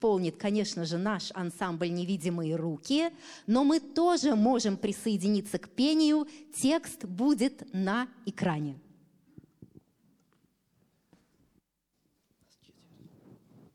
исполнит, конечно же, наш ансамбль «Невидимые руки», но мы тоже можем присоединиться к пению. Текст будет на экране.